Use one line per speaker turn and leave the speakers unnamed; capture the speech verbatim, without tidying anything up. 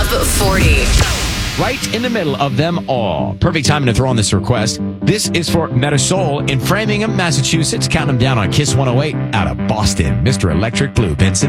forty.
Right in the middle of them all. Perfect time to throw on this request. This is for Metasol in Framingham, Massachusetts. Count them down on Kiss one oh eight out of Boston. Mister Electric Blue, Benson.